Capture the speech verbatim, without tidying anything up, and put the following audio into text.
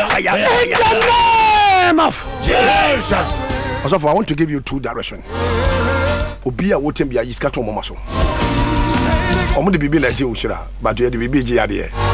name of Jesus. Also, I want to give you two directions. Obia wotem bia yiska to mama so. Omo de bibi na je ushira, but you de bibi je ade.